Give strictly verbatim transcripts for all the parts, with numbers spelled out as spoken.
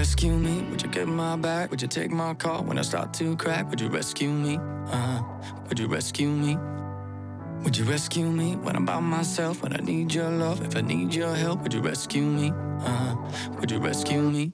rescue me? Would you get my back? Would you take my call when I start to crack? Would you rescue me? Uh, would you rescue me? Would you rescue me when I'm by myself? When I need your love, if I need your help, would you rescue me? Uh, would you rescue me?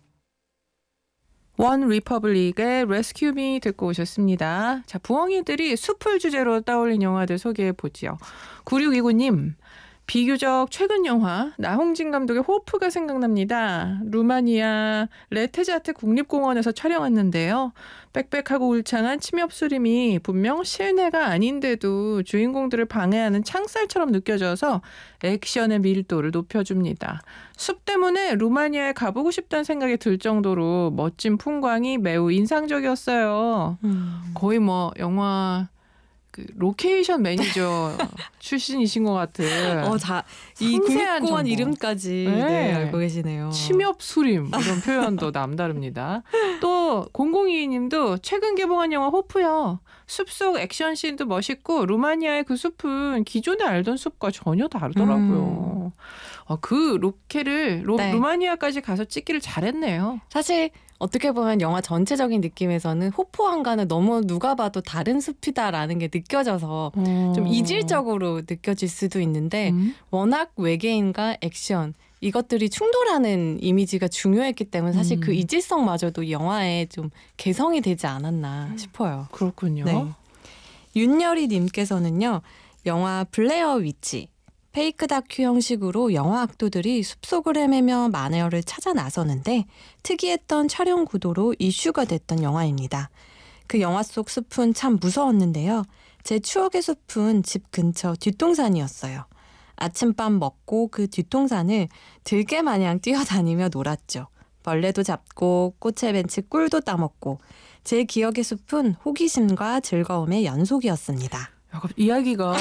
원 리퍼블릭의 Rescue Me 듣고 오셨습니다. 자, 부엉이들이 숲을 주제로 떠올린 영화들 소개해보지요. 구육이구 님, 비교적 최근 영화 나홍진 감독의 호프가 생각납니다. 루마니아 레테자트 국립공원에서 촬영했는데요. 빽빽하고 울창한 침엽수림이 분명 실내가 아닌데도 주인공들을 방해하는 창살처럼 느껴져서 액션의 밀도를 높여줍니다. 숲 때문에 루마니아에 가보고 싶다는 생각이 들 정도로 멋진 풍광이 매우 인상적이었어요. 음. 거의 뭐 영화 그 로케이션 매니저 출신이신 것 같은. 어, 자, 이 국립공원 이름까지 네. 네, 알고 계시네요. 침엽수림 이런 표현도 남다릅니다. 또 공공이이 님도 최근 개봉한 영화 호프요. 숲속 액션씬도 멋있고 루마니아의 그 숲은 기존에 알던 숲과 전혀 다르더라고요. 음. 어, 그 로케를 로, 네. 루마니아까지 가서 찍기를 잘했네요. 사실 어떻게 보면 영화 전체적인 느낌에서는 호프항과는 너무 누가 봐도 다른 숲이다라는 게 느껴져서 오. 좀 이질적으로 느껴질 수도 있는데 음? 워낙 외계인과 액션 이것들이 충돌하는 이미지가 중요했기 때문에 사실 음. 그 이질성마저도 영화에 좀 개성이 되지 않았나 싶어요. 그렇군요. 네. 윤여리 님께서는요. 영화 블레어 위치 페이크 다큐 형식으로 영화 악도들이 숲속을 헤매며 마녀를 찾아 나서는데 특이했던 촬영 구도로 이슈가 됐던 영화입니다. 그 영화 속 숲은 참 무서웠는데요. 제 추억의 숲은 집 근처 뒷동산이었어요. 아침밥 먹고 그 뒷동산을 들개 마냥 뛰어다니며 놀았죠. 벌레도 잡고 꽃에 벤치 꿀도 따먹고 제 기억의 숲은 호기심과 즐거움의 연속이었습니다. 약간 이야기가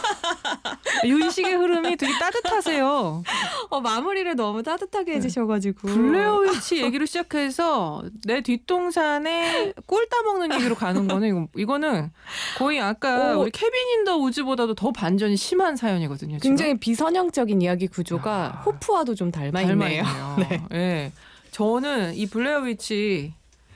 윤식의 흐름이 되게 따뜻하세요. 어, 마무리를 너무 따뜻하게 해주셔가지고. 블레어 위치 얘기로 시작해서 내 뒷동산에 꿀 따먹는 얘기로 가는 거는 이거, 이거는 거의 아까 오. 우리 케빈 인 더 우즈보다도 더 반전이 심한 사연이거든요. 지금. 굉장히 비선형적인 이야기 구조가 야. 호프와도 좀 닮아있네요. 닮아있네요. 네. 네. 저는 이 블레어 위치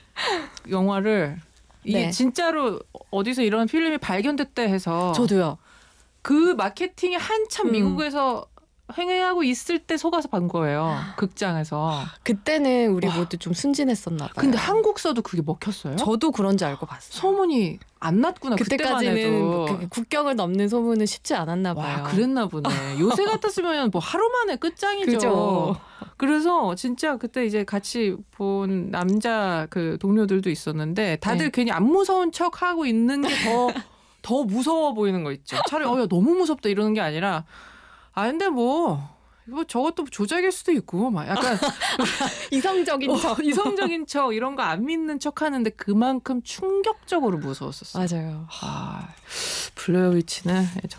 영화를 이게 네. 진짜로 어디서 이런 필름이 발견됐대 해서 저도요. 그 마케팅이 한참 음. 미국에서 행해하고 있을 때 속아서 본 거예요. 극장에서. 그때는 우리 와. 모두 좀 순진했었나 봐요. 근데 한국서도 그게 먹혔어요? 저도 그런 줄 알고 봤어요. 소문이 안 났구나. 그때까지는 그 국경을 넘는 소문은 쉽지 않았나 봐요. 와, 그랬나 보네. 요새 같았으면 뭐 하루 만에 끝장이죠. 그죠. 그래서 진짜 그때 이제 같이 본 남자 그 동료들도 있었는데 다들 네. 괜히 안 무서운 척 하고 있는 게 더 더 무서워 보이는 거 있죠. 차라리 어, 야, 너무 무섭다 이러는 게 아니라 아 근데 뭐 이거 저것도 조작일 수도 있고 막 약간 이성적인 어, 척 이성적인 척 이런 거 안 믿는 척 하는데 그만큼 충격적으로 무서웠었어요. 맞아요. 아, 블레어 위치는